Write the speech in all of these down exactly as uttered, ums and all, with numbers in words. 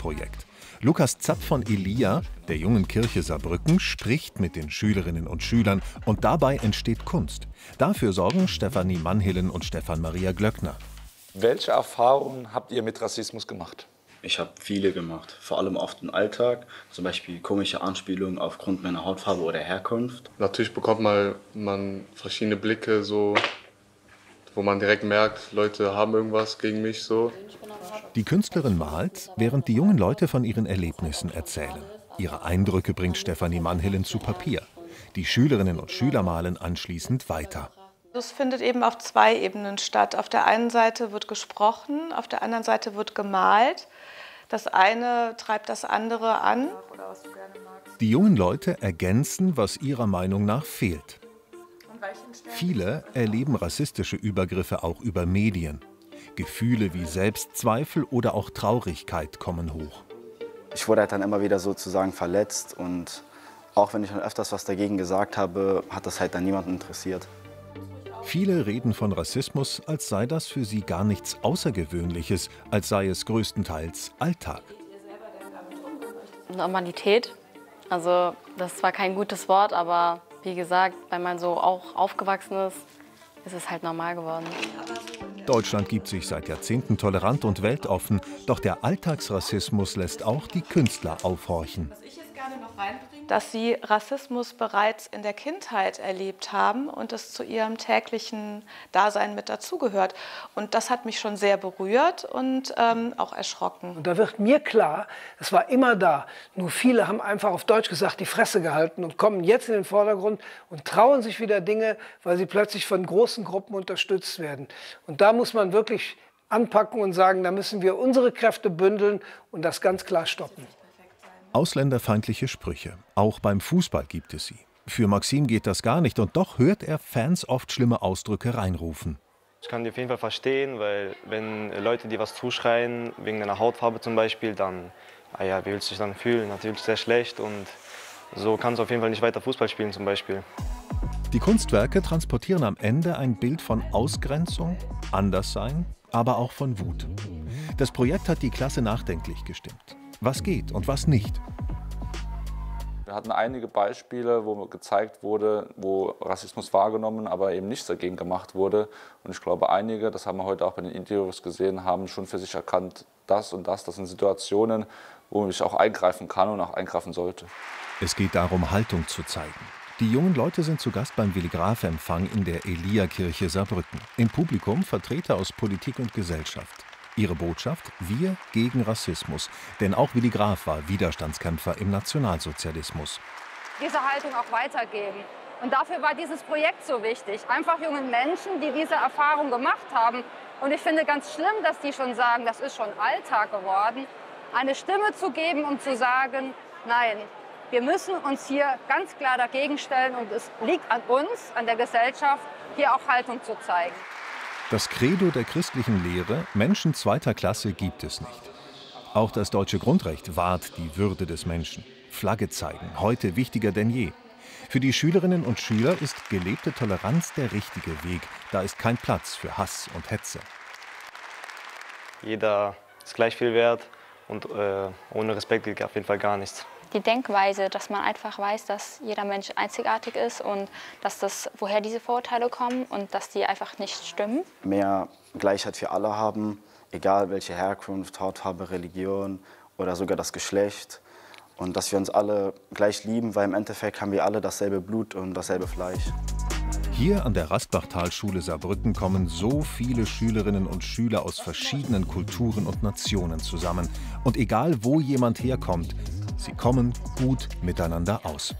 Kunstprojekt. Lukas Zapp von Elia, der Jungen Kirche Saarbrücken, spricht mit den Schülerinnen und Schülern und dabei entsteht Kunst. Dafür sorgen Stefanie Mannhillen und Stefan Maria Glöckner. Welche Erfahrungen habt ihr mit Rassismus gemacht? Ich habe viele gemacht, vor allem auf den Alltag, zum Beispiel komische Anspielungen aufgrund meiner Hautfarbe oder Herkunft. Natürlich bekommt man, man verschiedene Blicke, so, wo man direkt merkt, Leute haben irgendwas gegen mich. So. Die Künstlerin malt, während die jungen Leute von ihren Erlebnissen erzählen. Ihre Eindrücke bringt Stefanie Mannhillen zu Papier. Die Schülerinnen und Schüler malen anschließend weiter. Das findet eben auf zwei Ebenen statt. Auf der einen Seite wird gesprochen, auf der anderen Seite wird gemalt. Das eine treibt das andere an. Die jungen Leute ergänzen, was ihrer Meinung nach fehlt. Viele erleben rassistische Übergriffe auch über Medien. Gefühle wie Selbstzweifel oder auch Traurigkeit kommen hoch. Ich wurde halt dann immer wieder sozusagen verletzt und auch wenn ich schon öfters was dagegen gesagt habe, hat das halt dann niemanden interessiert. Viele reden von Rassismus, als sei das für sie gar nichts Außergewöhnliches, als sei es größtenteils Alltag. Normalität, also das ist zwar kein gutes Wort, aber wie gesagt, weil man so auch aufgewachsen ist, ist es halt normal geworden. Deutschland gibt sich seit Jahrzehnten tolerant und weltoffen, doch der Alltagsrassismus lässt auch die Künstler aufhorchen. Dass sie Rassismus bereits in der Kindheit erlebt haben und es zu ihrem täglichen Dasein mit dazugehört. Und das hat mich schon sehr berührt und ähm, auch erschrocken. Und da wird mir klar, es war immer da. Nur viele haben einfach auf Deutsch gesagt die Fresse gehalten und kommen jetzt in den Vordergrund und trauen sich wieder Dinge, weil sie plötzlich von großen Gruppen unterstützt werden. Und da muss man wirklich anpacken und sagen, da müssen wir unsere Kräfte bündeln und das ganz klar stoppen. Ausländerfeindliche Sprüche. Auch beim Fußball gibt es sie. Für Maxim geht das gar nicht und doch hört er Fans oft schlimme Ausdrücke reinrufen. Ich kann die auf jeden Fall verstehen, weil wenn Leute dir was zuschreien, wegen deiner Hautfarbe zum Beispiel, dann, ah ja, wie willst du dich dann fühlen? Natürlich sehr schlecht und so kannst du auf jeden Fall nicht weiter Fußball spielen zum Beispiel. Die Kunstwerke transportieren am Ende ein Bild von Ausgrenzung, Anderssein, aber auch von Wut. Das Projekt hat die Klasse nachdenklich gestimmt. Was geht und was nicht. Wir hatten einige Beispiele, wo gezeigt wurde, wo Rassismus wahrgenommen, aber eben nichts dagegen gemacht wurde. Und ich glaube, einige, das haben wir heute auch bei den Interviews gesehen, haben schon für sich erkannt, das und das, das sind Situationen, wo ich auch eingreifen kann und auch eingreifen sollte. Es geht darum, Haltung zu zeigen. Die jungen Leute sind zu Gast beim Willy Graf-Empfang in der Elia-Kirche Saarbrücken. Im Publikum Vertreter aus Politik und Gesellschaft. Ihre Botschaft: Wir gegen Rassismus. Denn auch Willy Graf war Widerstandskämpfer im Nationalsozialismus. Diese Haltung auch weitergeben. Und dafür war dieses Projekt so wichtig. Einfach jungen Menschen, die diese Erfahrung gemacht haben. Und ich finde ganz schlimm, dass die schon sagen, das ist schon Alltag geworden. Eine Stimme zu geben und zu sagen, nein, wir müssen uns hier ganz klar dagegen stellen. Und es liegt an uns, an der Gesellschaft, hier auch Haltung zu zeigen. Das Credo der christlichen Lehre, Menschen zweiter Klasse, gibt es nicht. Auch das deutsche Grundrecht wahrt die Würde des Menschen. Flagge zeigen, heute wichtiger denn je. Für die Schülerinnen und Schüler ist gelebte Toleranz der richtige Weg. Da ist kein Platz für Hass und Hetze. Jeder ist gleich viel wert und äh, ohne Respekt geht auf jeden Fall gar nichts. Die Denkweise, dass man einfach weiß, dass jeder Mensch einzigartig ist und dass das, woher diese Vorurteile kommen und dass die einfach nicht stimmen. Mehr Gleichheit für alle haben, egal welche Herkunft, Hautfarbe, Religion oder sogar das Geschlecht. Und dass wir uns alle gleich lieben, weil im Endeffekt haben wir alle dasselbe Blut und dasselbe Fleisch. Hier an der Rastbachtal-Schule Saarbrücken kommen so viele Schülerinnen und Schüler aus verschiedenen Kulturen und Nationen zusammen. Und egal, wo jemand herkommt, sie kommen gut miteinander aus.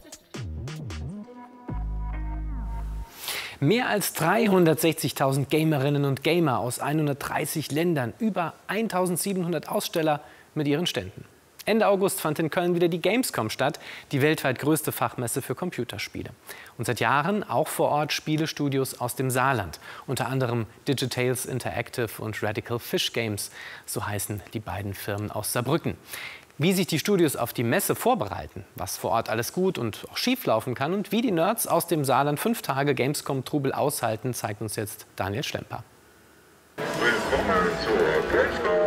Mehr als dreihundertsechzigtausend Gamerinnen und Gamer aus hundertdreißig Ländern, über eintausendsiebenhundert Aussteller mit ihren Ständen. Ende August fand in Köln wieder die Gamescom statt, die weltweit größte Fachmesse für Computerspiele. Und seit Jahren auch vor Ort Spielestudios aus dem Saarland, unter anderem Digitales Interactive und Radical Fish Games, so heißen die beiden Firmen aus Saarbrücken. Wie sich die Studios auf die Messe vorbereiten, was vor Ort alles gut und auch schief laufen kann und wie die Nerds aus dem Saarland fünf Tage Gamescom-Trubel aushalten, zeigt uns jetzt Daniel Schlemper. Willkommen zur Gamescom